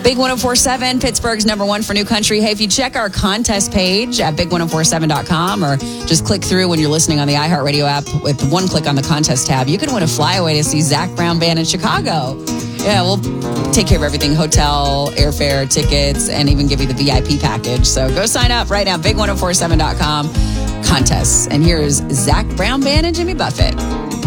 Big 104.7, Pittsburgh's #1 for new country. Hey, if you check our contest page at big1047.com or just click through when you're listening on the iHeartRadio app with one click on the contest tab, you can win a flyaway to see Zac Brown Band in Chicago. Yeah, we'll take care of everything, hotel, airfare, tickets, and even give you the VIP package. So go sign up right now, big1047.com, contests. And here's Zac Brown Band and Jimmy Buffett.